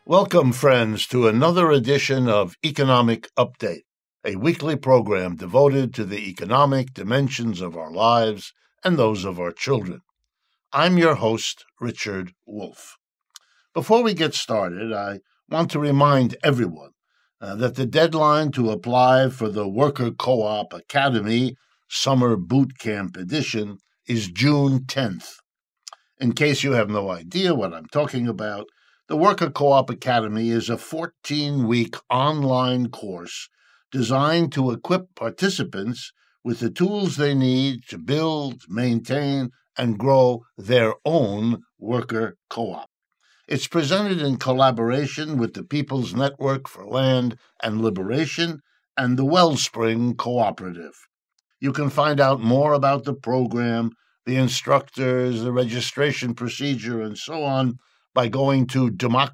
Welcome, friends, to another edition of Economic Update, a weekly program devoted to the economic dimensions of our lives and those of our children. I'm your host, Richard Wolff. Before we get started, I want to remind everyone that the deadline to apply for the Worker Co-op Academy Summer Boot Camp Edition is June 10th. In case you have no idea what I'm talking about, the Worker Co-op Academy is a 14-week online course designed to equip participants with the tools they need to build, maintain, and grow their own worker co-op. It's presented in collaboration with the People's Network for Land and Liberation and the Wellspring Cooperative. You can find out more about the program, the instructors, the registration procedure, and so on by going to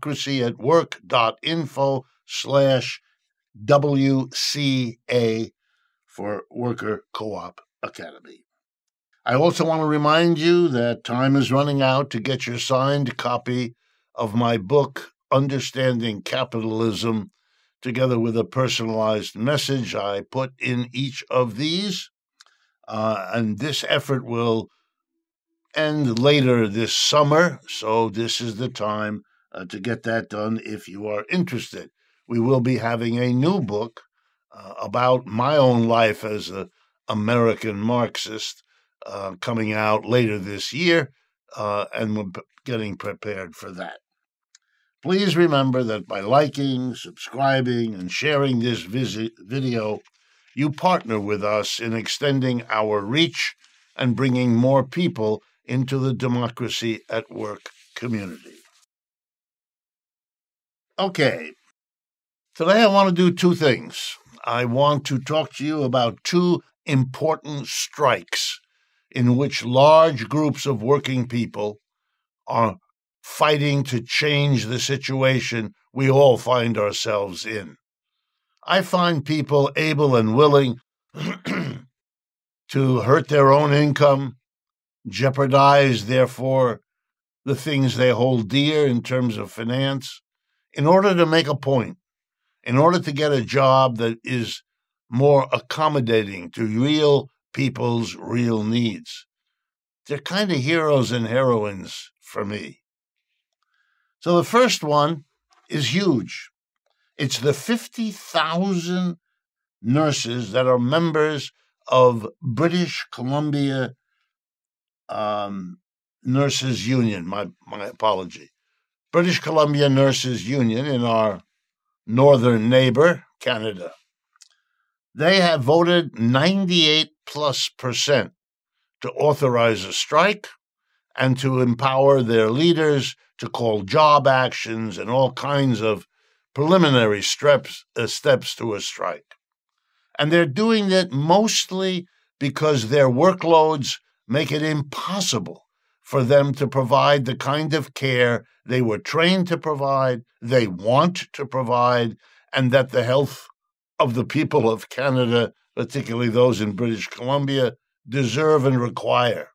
democracyatwork.info/WCA for Worker Co-op Academy. I also want to remind you that time is running out to get your signed copy of my book, Understanding Capitalism, together with a personalized message I put in each of these. And this effort will end later this summer, so this is the time to get that done if you are interested. We will be having a new book about my own life as an American Marxist coming out later this year, and we're getting prepared for that. Please remember that by liking, subscribing, and sharing this video, you partner with us in extending our reach and bringing more people into the Democracy at Work community. Okay, today I want to do two things. I want to talk to you about two important strikes in which large groups of working people are fighting to change the situation we all find ourselves in. I find people able and willing to hurt their own income, jeopardize, therefore, the things they hold dear in terms of finance, in order to make a point, in order to get a job that is more accommodating to real people's real needs. They're kind of heroes and heroines for me. So the first one is huge. It's the 50,000 nurses that are members of British Columbia Nurses Union, my apology. British Columbia Nurses Union in our northern neighbor, Canada. They have voted 98+% to authorize a strike and to empower their leaders to call job actions and all kinds of preliminary steps to a strike. And they're doing it mostly because their workloads make it impossible for them to provide the kind of care they were trained to provide, they want to provide, and that the health of the people of Canada, particularly those in British Columbia, deserve and require.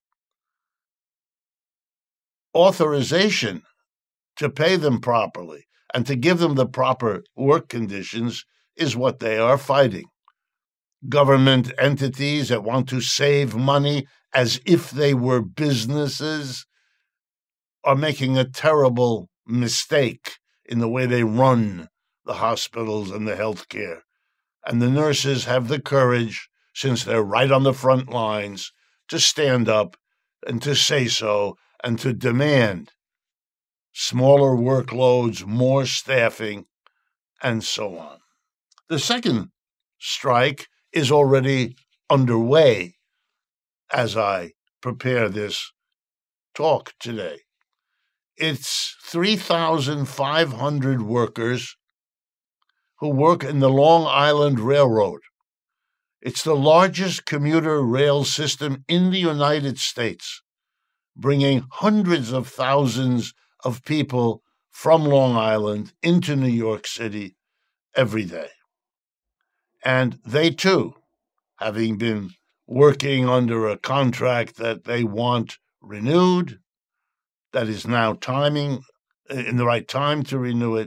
Authorization to pay them properly and to give them the proper work conditions is what they are fighting. Government entities that want to save money as if they were businesses are making a terrible mistake in the way they run the hospitals and the healthcare. And the nurses have the courage, since they're right on the front lines, to stand up and to say so and to demand smaller workloads, more staffing, and so on. The second strike is already underway as I prepare this talk today. It's 3,500 workers who work in the Long Island Railroad. It's the largest commuter rail system in the United States, bringing hundreds of thousands of people from Long Island into New York City every day. And they, too, having been working under a contract that they want renewed, that is now timing in the right time to renew it,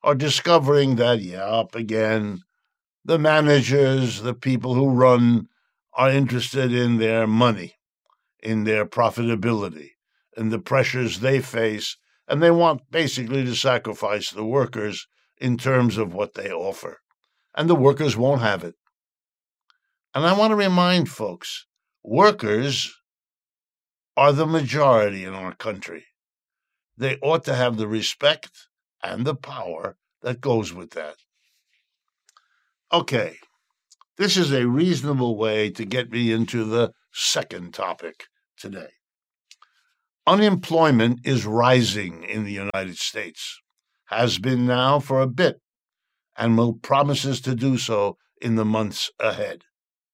are discovering that, up again, the managers, the people who run, are interested in their money, in their profitability, and the pressures they face, and they want basically to sacrifice the workers in terms of what they offer. And the workers won't have it. And I want to remind folks, workers are the majority in our country. They ought to have the respect and the power that goes with that. Okay, this is a reasonable way to get me into the second topic today. Unemployment is rising in the United States, has been now for a bit, and will promises to do so in the months ahead.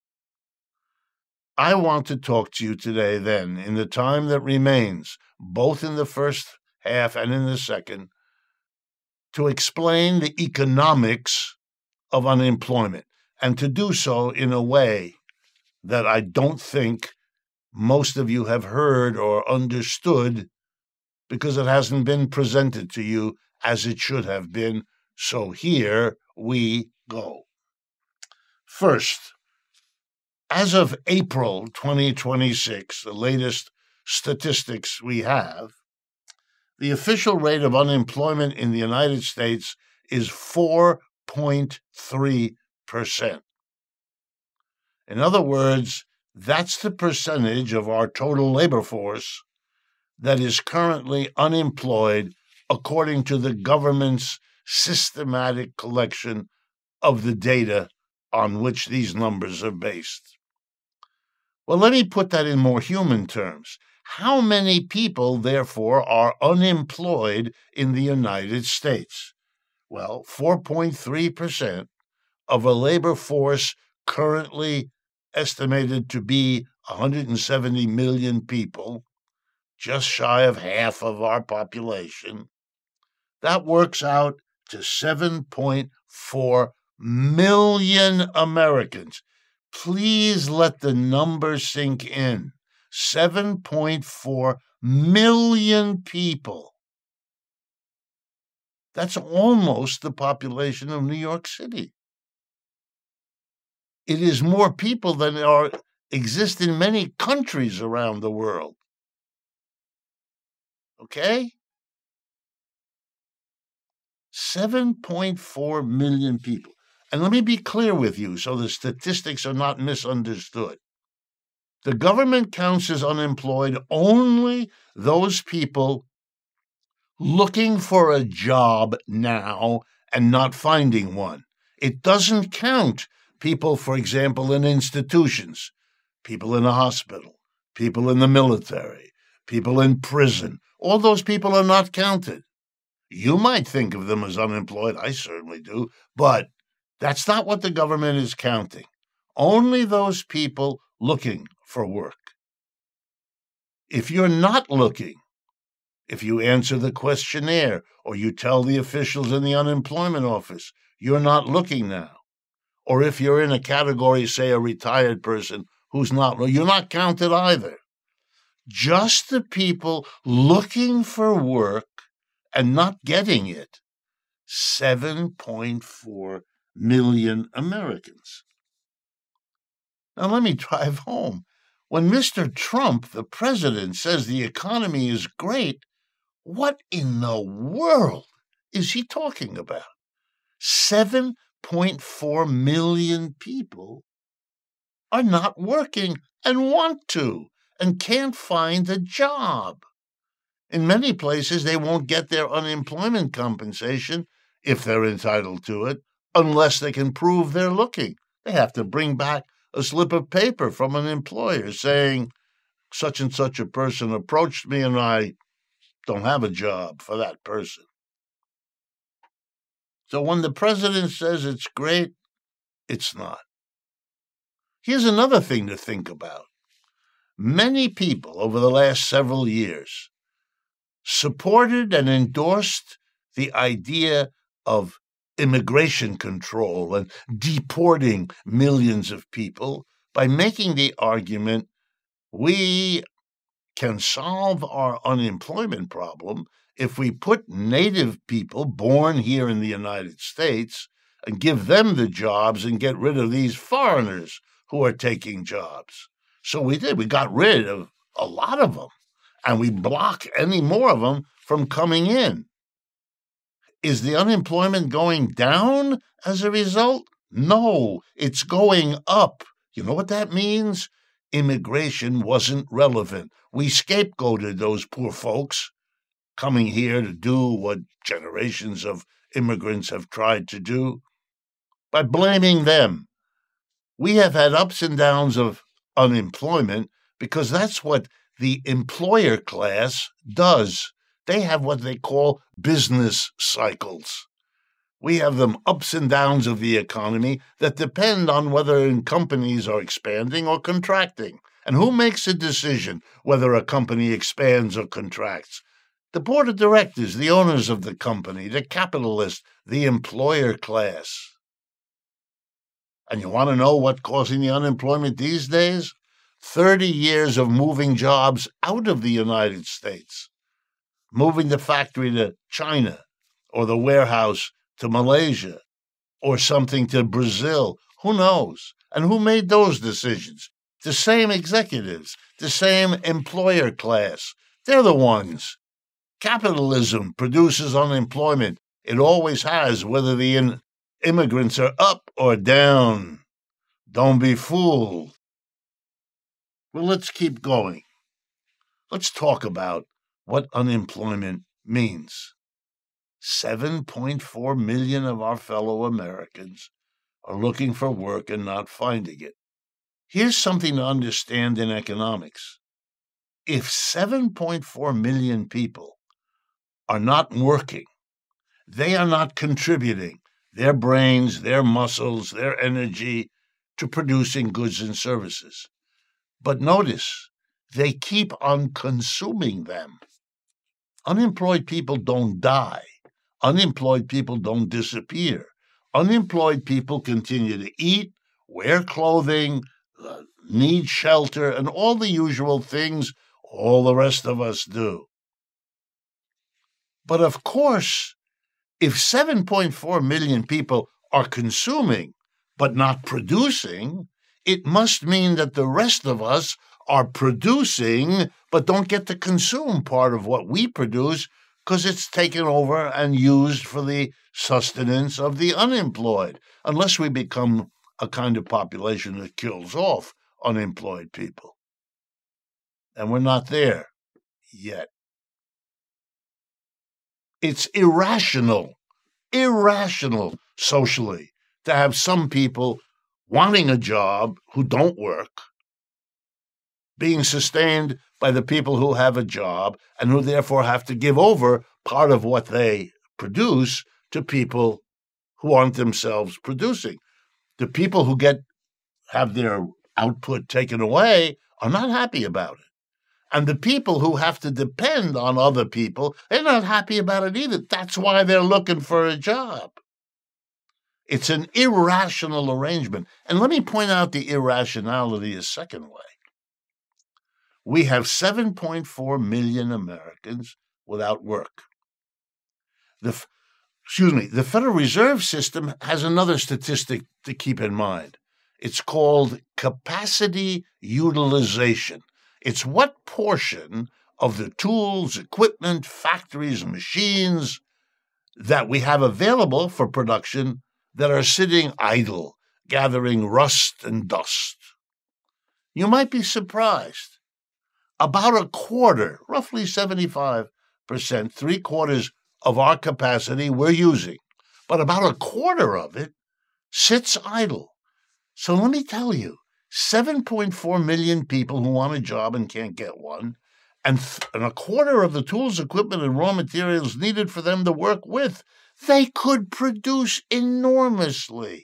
I want to talk to you today, then, in the time that remains, both in the first half and in the second, to explain the economics of unemployment, and to do so in a way that I don't think most of you have heard or understood, because it hasn't been presented to you as it should have been. So here we go. First, as of April 2026, the latest statistics we have, the official rate of unemployment in the United States is 4.3%. In other words, that's the percentage of our total labor force that is currently unemployed according to the government's systematic collection of the data on which these numbers are based. Well, let me put that in more human terms. How many people, therefore, are unemployed in the United States? Well, 4.3% of a labor force currently estimated to be 170 million people, just shy of half of our population. That works out to 7.4 million Americans. Please let the number sink in. 7.4 million people. That's almost the population of New York City. It is more people than exist in many countries around the world. Okay? 7.4 million people. And let me be clear with you so the statistics are not misunderstood. The government counts as unemployed only those people looking for a job now and not finding one. It doesn't count people, for example, in institutions, people in a hospital, people in the military, people in prison. All those people are not counted. You might think of them as unemployed. I certainly do. But that's not what the government is counting. Only those people looking for work. If you're not looking, if you answer the questionnaire or you tell the officials in the unemployment office you're not looking now, or if you're in a category, say a retired person who's not, you're not counted either. Just the people looking for work and not getting it, 7.4 million Americans. Now let me drive home. When Mr. Trump, the president, says the economy is great, what in the world is he talking about? 7.4 million people are not working and want to and can't find a job. In many places, they won't get their unemployment compensation, if they're entitled to it, unless they can prove they're looking. They have to bring back a slip of paper from an employer saying, such and such a person approached me and I don't have a job for that person. So when the president says it's great, it's not. Here's another thing to think about. Many people over the last several years supported and endorsed the idea of immigration control and deporting millions of people by making the argument we can solve our unemployment problem if we put native people born here in the United States and give them the jobs and get rid of these foreigners who are taking jobs. So we did. We got rid of a lot of them, and we block any more of them from coming in. Is the unemployment going down as a result? No, it's going up. You know what that means? Immigration wasn't relevant. We scapegoated those poor folks coming here to do what generations of immigrants have tried to do by blaming them. We have had ups and downs of unemployment because that's what the employer class does. They have what they call business cycles. We have them ups and downs of the economy that depend on whether companies are expanding or contracting. And who makes a decision whether a company expands or contracts? The board of directors, the owners of the company, the capitalists, the employer class. And you want to know what's causing the unemployment these days? 30 years of moving jobs out of the United States, moving the factory to China or the warehouse to Malaysia or something to Brazil. Who knows? And who made those decisions? The same executives, the same employer class. They're the ones. Capitalism produces unemployment. It always has, whether the immigrants are up or down. Don't be fooled. Well, let's keep going. Let's talk about what unemployment means. 7.4 million of our fellow Americans are looking for work and not finding it. Here's something to understand in economics. If 7.4 million people are not working, they are not contributing their brains, their muscles, their energy to producing goods and services. But notice, they keep on consuming them. Unemployed people don't die. Unemployed people don't disappear. Unemployed people continue to eat, wear clothing, need shelter, and all the usual things all the rest of us do. But of course, if 7.4 million people are consuming but not producing, it must mean that the rest of us are producing but don't get to consume part of what we produce because it's taken over and used for the sustenance of the unemployed, unless we become a kind of population that kills off unemployed people. And we're not there yet. It's irrational socially to have some people wanting a job who don't work, being sustained by the people who have a job and who therefore have to give over part of what they produce to people who aren't themselves producing. The people who have their output taken away are not happy about it. And the people who have to depend on other people, they're not happy about it either. That's why they're looking for a job. It's an irrational arrangement. And let me point out the irrationality a second way. We have 7.4 million Americans without work. The Federal Reserve System has another statistic to keep in mind. It's called capacity utilization. It's what portion of the tools, equipment, factories, machines that we have available for production that are sitting idle, gathering rust and dust. You might be surprised. About a quarter, roughly 75%, 3/4 of our capacity we're using, but about a quarter of it sits idle. So let me tell you, 7.4 million people who want a job and can't get one, and a quarter of the tools, equipment, and raw materials needed for them to work with, they could produce enormously.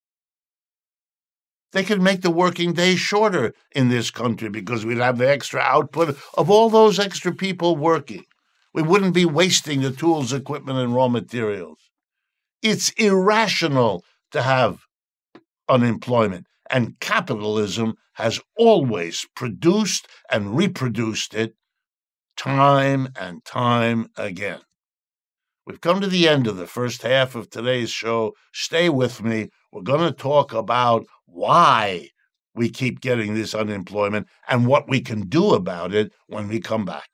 They could make the working day shorter in this country because we'd have the extra output of all those extra people working. We wouldn't be wasting the tools, equipment, and raw materials. It's irrational to have unemployment, and capitalism has always produced and reproduced it time and time again. We've come to the end of the first half of today's show. Stay with me. We're going to talk about why we keep getting this unemployment and what we can do about it when we come back.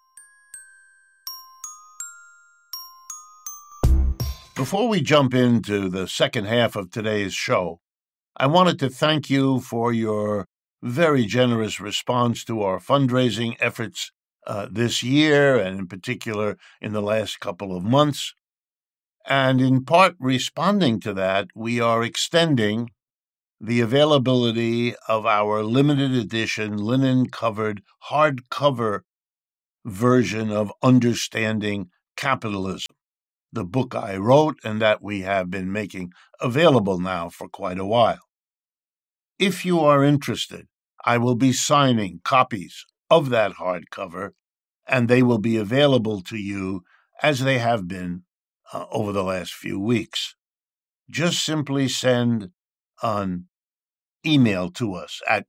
Before we jump into the second half of today's show, I wanted to thank you for your very generous response to our fundraising efforts this year, and in particular in the last couple of months. And in part responding to that, we are extending the availability of our limited edition linen-covered hardcover version of Understanding Capitalism, the book I wrote and that we have been making available now for quite a while. If you are interested, I will be signing copies of that hardcover, and they will be available to you as they have been over the last few weeks. Just simply send an email to us at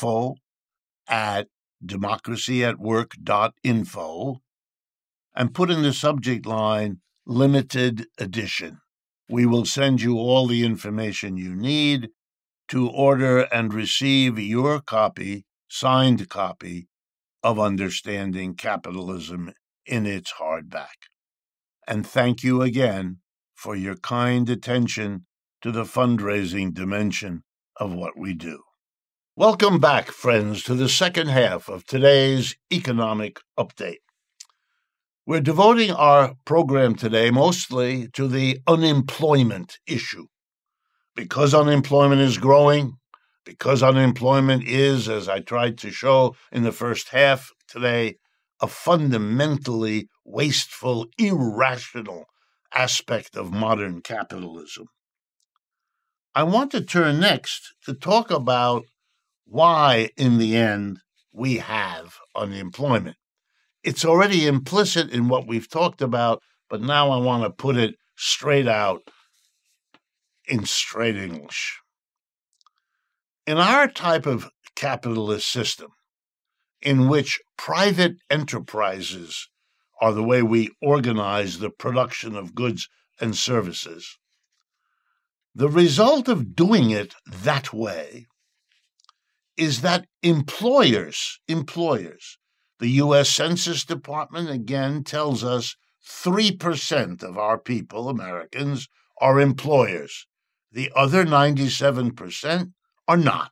info@democracyatwork.info and put in the subject line limited edition. We will send you all the information you need to order and receive your copy, signed copy, of Understanding Capitalism in its hardback. And thank you again for your kind attention to the fundraising dimension of what we do. Welcome back, friends, to the second half of today's economic update. We're devoting our program today mostly to the unemployment issue. Because unemployment is growing, because unemployment is, as I tried to show in the first half today, a fundamentally wasteful, irrational aspect of modern capitalism. I want to turn next to talk about why, in the end, we have unemployment. It's already implicit in what we've talked about, but now I want to put it straight out in straight English. In our type of capitalist system, in which private enterprises are the way we organize the production of goods and services, the result of doing it that way is that employers, the U.S. Census Department again tells us 3% of our people, Americans, are employers. The other 97% are not.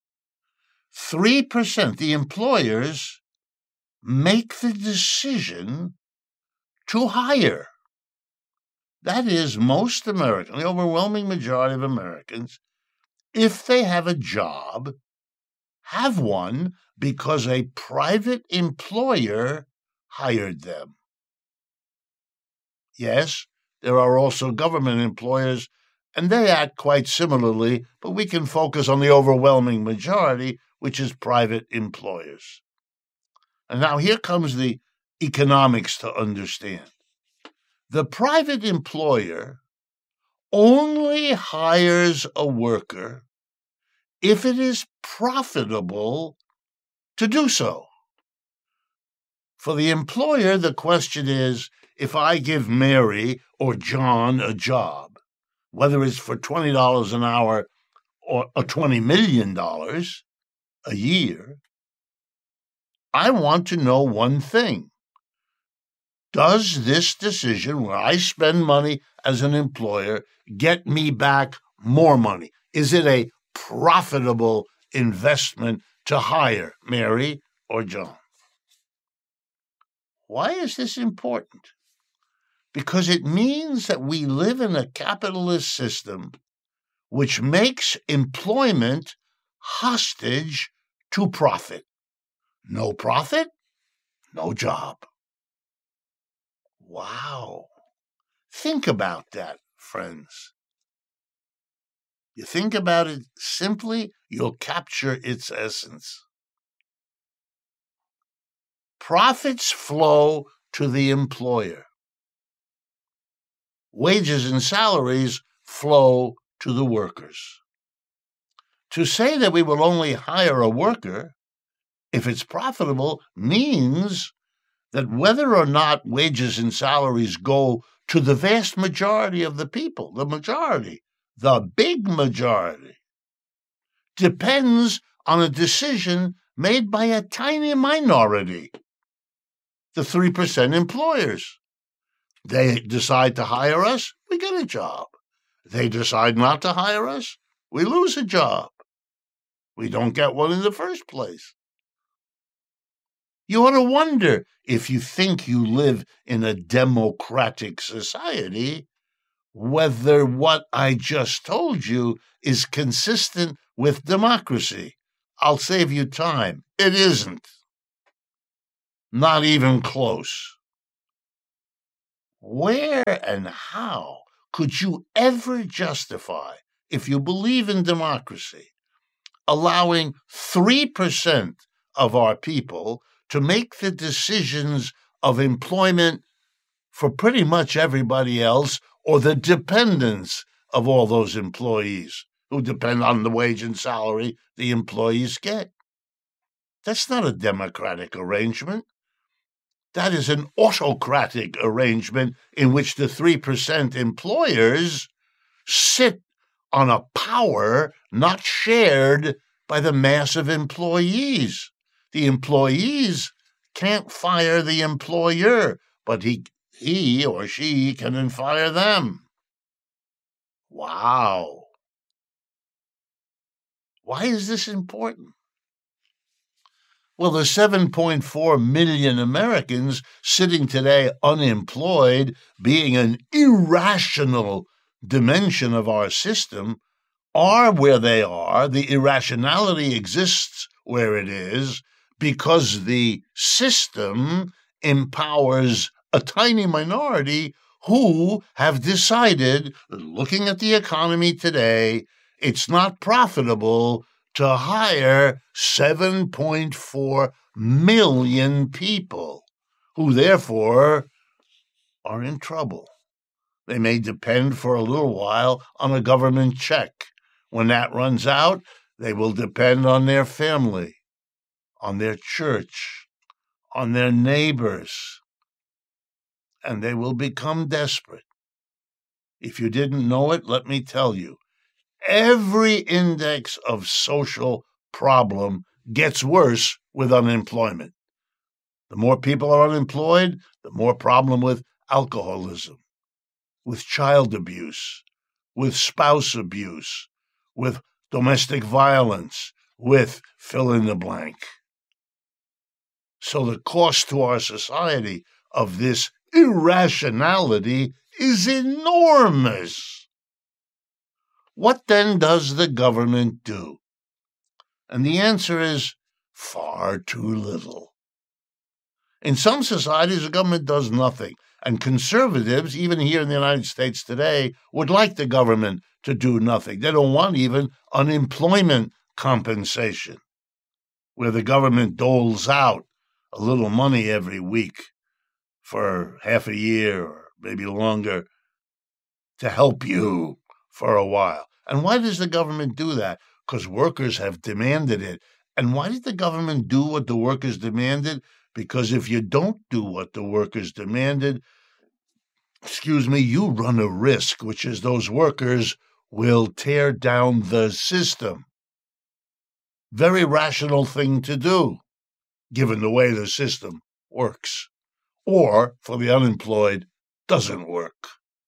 3%, the employers, make the decision to hire. That is, most Americans, the overwhelming majority of Americans, if they have a job, have one because a private employer hired them. Yes, there are also government employers, and they act quite similarly, but we can focus on the overwhelming majority, which is private employers. And now here comes the economics to understand. The private employer only hires a worker if it is profitable to do so. For the employer, the question is, if I give Mary or John a job, whether it's for $20 an hour or $20 million a year, I want to know one thing. Does this decision, where I spend money as an employer, get me back more money? Is it a profitable investment to hire Mary or John? Why is this important? Because it means that we live in a capitalist system which makes employment hostage to profit. No profit, no job. Wow. Think about that, friends. You think about it simply, you'll capture its essence. Profits flow to the employer. Wages and salaries flow to the workers. To say that we will only hire a worker if it's profitable means that whether or not wages and salaries go to the vast majority of the people, the big majority, depends on a decision made by a tiny minority, the 3% employers. They decide to hire us, we get a job. They decide not to hire us, we lose a job. We don't get one in the first place. You ought to wonder, if you think you live in a democratic society, whether what I just told you is consistent with democracy. I'll save you time. It isn't. Not even close. Where and how could you ever justify, if you believe in democracy, allowing 3% of our people to make the decisions of employment for pretty much everybody else, or the dependence of all those employees who depend on the wage and salary the employees get? That's not a democratic arrangement. That is an autocratic arrangement in which the 3% employers sit on a power not shared by the mass of employees. The employees can't fire the employer, but he or she can fire them. Wow. Why is this important? Well, the 7.4 million Americans sitting today unemployed, being an irrational dimension of our system, are where they are. The irrationality exists where it is because the system empowers a tiny minority who have decided, looking at the economy today, it's not profitable to hire 7.4 million people, who therefore are in trouble. They may depend for a little while on a government check. When that runs out, they will depend on their family, on their church, on their neighbors, and they will become desperate. If you didn't know it, let me tell you, every index of social problem gets worse with unemployment. The more people are unemployed, the more problem with alcoholism, with child abuse, with spouse abuse, with domestic violence, with fill in the blank. So the cost to our society of this irrationality is enormous. What then does the government do? And the answer is far too little. In some societies, the government does nothing. And conservatives, even here in the United States today, would like the government to do nothing. They don't want even unemployment compensation, where the government doles out a little money every week for half a year or maybe longer to help you for a while. And why does the government do that? Because workers have demanded it. And why did the government do what the workers demanded? Because if you don't do what the workers demanded, you run a risk, which is those workers will tear down the system. Very rational thing to do, given the way the system works. Or, for the unemployed, doesn't work.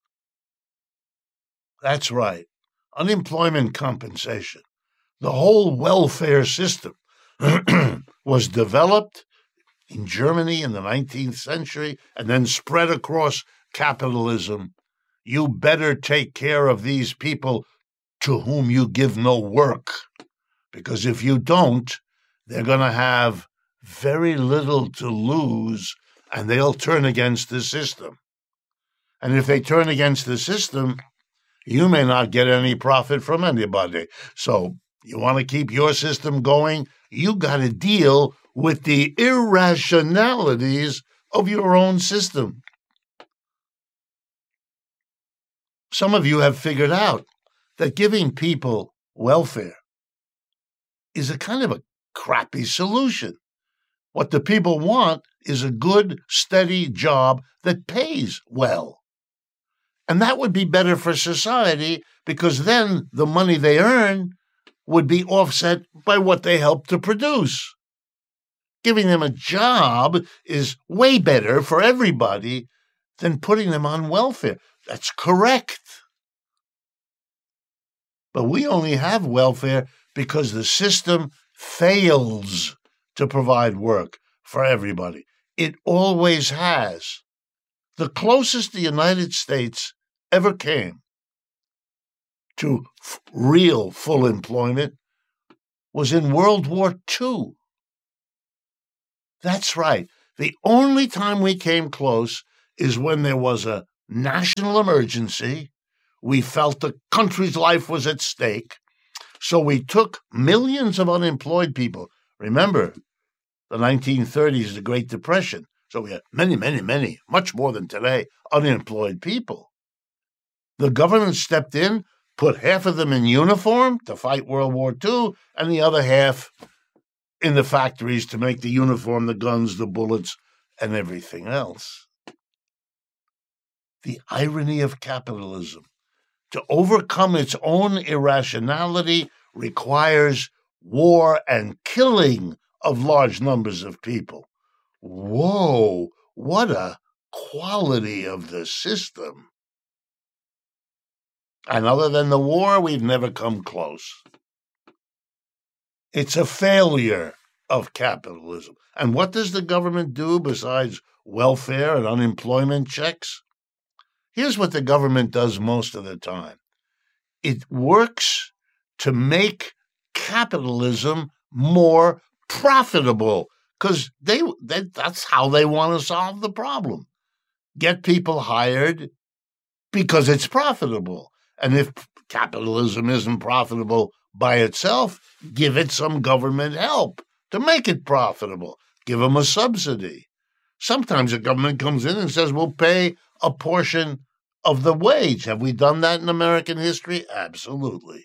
That's right. Unemployment compensation. The whole welfare system was developed in Germany in the 19th century and then spread across capitalism. You better take care of these people to whom you give no work, because if you don't, they're going to have very little to lose and they'll turn against the system. And if they turn against the system, you may not get any profit from anybody. So you want to keep your system going, you got to deal with the irrationalities of your own system. Some of you have figured out that giving people welfare is a kind of a crappy solution. What the people want is a good, steady job that pays well. And that would be better for society because then the money they earn would be offset by what they help to produce. Giving them a job is way better for everybody than putting them on welfare. That's correct. But we only have welfare because the system fails to provide work for everybody. It always has. The closest the United States ever came to real full employment was in World War II. That's right. The only time we came close is when there was a national emergency. We felt the country's life was at stake. So we took millions of unemployed people. Remember, the 1930s, the Great Depression. So we had many, much more than today, unemployed people. The government stepped in, put half of them in uniform to fight World War II, and the other half in the factories to make the uniform, the guns, the bullets, and everything else. The irony of capitalism. To overcome its own irrationality requires war and killing of large numbers of people. Whoa, what a quality of the system. And other than the war, we've never come close. It's a failure of capitalism. And what does the government do besides welfare and unemployment checks? Here's what the government does most of the time. It works to make capitalism more profitable because that's how they want to solve the problem. Get people hired because it's profitable. And if capitalism isn't profitable by itself, give it some government help to make it profitable. Give them a subsidy. Sometimes the government comes in and says, we'll pay a portion of the wage. Have we done that in American history? Absolutely.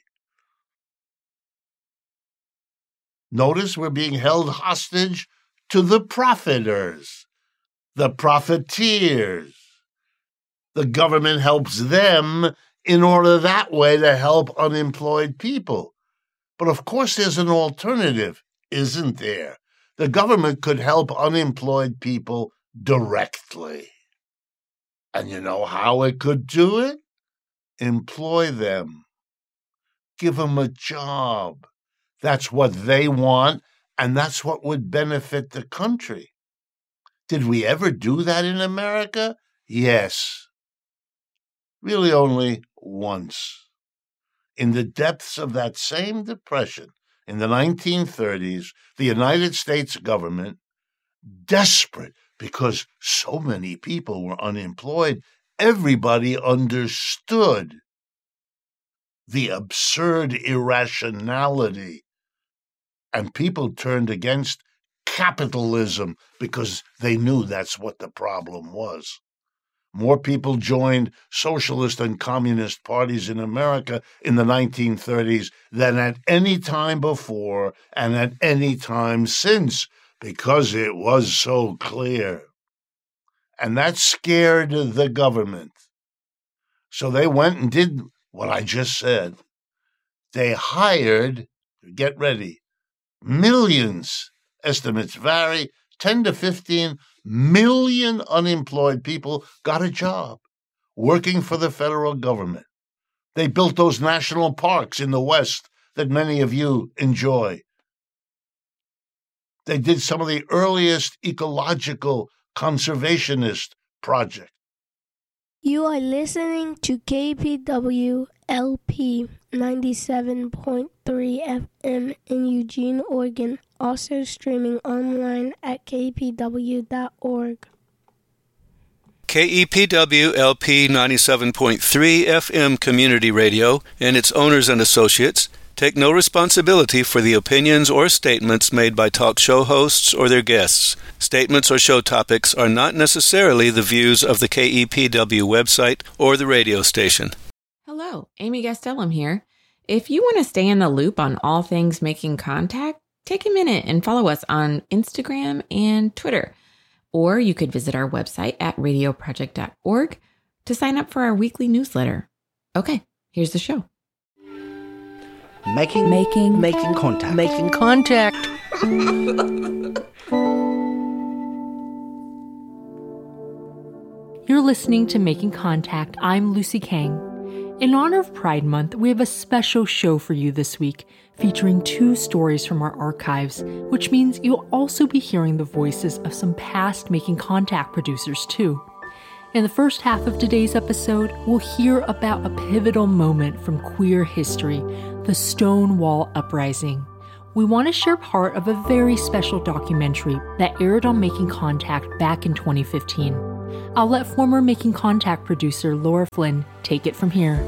Notice we're being held hostage to the profiteers, the profiteers. The government helps them in order that way to help unemployed people. But of course there's an alternative, isn't there? The government could help unemployed people directly. And you know how it could do it? Employ them. Give them a job. That's what they want, and that's what would benefit the country. Did we ever do that in America? Yes. Really only once. In the depths of that same depression, in the 1930s, the United States government, desperate because so many people were unemployed, everybody understood the absurd irrationality, and people turned against capitalism because they knew that's what the problem was. More people joined socialist and communist parties in America in the 1930s than at any time before and at any time since, because it was so clear. And that scared the government. So they went and did what I just said. They hired, get ready, millions, estimates vary, 10 to 15 million unemployed people got a job working for the federal government. They built those national parks in the West that many of you enjoy. They did some of the earliest ecological conservationist projects. You are listening to KPW LP 97.3 FM in Eugene, Oregon, also streaming online at kpw.org. KEPW LP 97.3 FM Community Radio and its owners and associates take no responsibility for the opinions or statements made by talk show hosts or their guests. Statements or show topics are not necessarily the views of the KEPW website or the radio station. Hello, Amy Gastelum here. If you want to stay in the loop on all things Making Contact, take a minute and follow us on Instagram and Twitter. Or you could visit our website at radioproject.org to sign up for our weekly newsletter. Okay, here's the show. Making contact. You're listening to Making Contact. I'm Lucy Kang. In honor of Pride Month, we have a special show for you this week, featuring 2 stories from our archives, which means you'll also be hearing the voices of some past Making Contact producers too. In the first half of today's episode, we'll hear about a pivotal moment from queer history, the Stonewall Uprising. We want to share part of a very special documentary that aired on Making Contact back in 2015. I'll let former Making Contact producer Laura Flynn take it from here.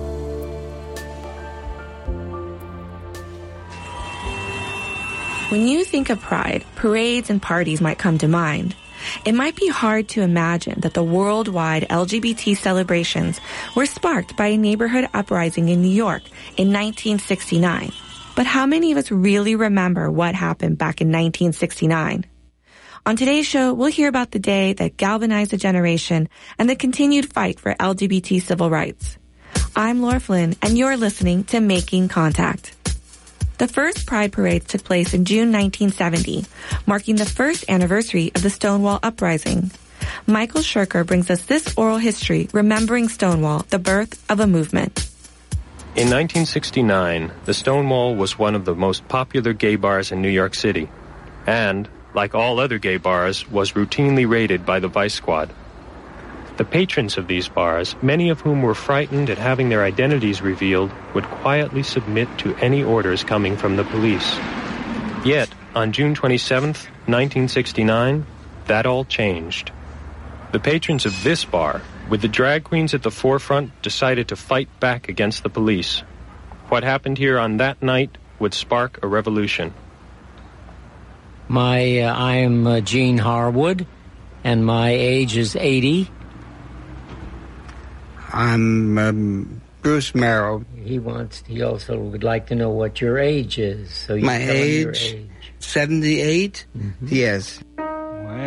When you think of Pride, parades and parties might come to mind. It might be hard to imagine that the worldwide LGBT celebrations were sparked by a neighborhood uprising in New York in 1969. But how many of us really remember what happened back in 1969? On today's show, we'll hear about the day that galvanized a generation and the continued fight for LGBT civil rights. I'm Laura Flynn, and you're listening to Making Contact. The first Pride parades took place in June 1970, marking the first anniversary of the Stonewall Uprising. Michael Shirker brings us this oral history remembering Stonewall, the birth of a movement. In 1969, the Stonewall was one of the most popular gay bars in New York City, and, like all other gay bars, was routinely raided by the Vice Squad. The patrons of these bars, many of whom were frightened at having their identities revealed, would quietly submit to any orders coming from the police. Yet, on June 27, 1969, that all changed. The patrons of this bar, with the drag queens at the forefront, decided to fight back against the police. What happened here on that night would spark a revolution. I'm Gene Harwood, and my age is 80. I'm Bruce Merrill. He also would like to know what your age is. So you my tell him age, your age. 78? Mm-hmm. Yes.